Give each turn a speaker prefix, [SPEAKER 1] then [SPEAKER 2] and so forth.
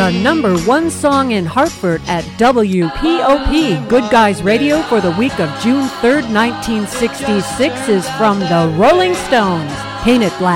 [SPEAKER 1] The number one song in Hartford at WPOP Good Guys Radio for the week of June 3rd, 1966 is from the Rolling Stones, Paint It Black.